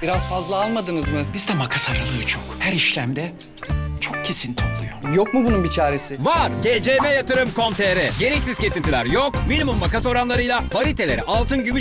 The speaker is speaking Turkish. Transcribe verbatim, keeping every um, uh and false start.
Biraz fazla almadınız mı? Bizde makas aralığı çok. Her işlemde çok kesinti oluyor. Yok mu bunun bir çaresi? Var. G C M yatırım nokta com nokta tr. Gereksiz kesintiler yok. Minimum makas oranlarıyla pariteleri altın, gümüş